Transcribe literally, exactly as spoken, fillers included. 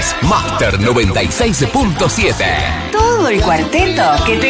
es Master noventa y seis punto siete. Todo el cuarteto que te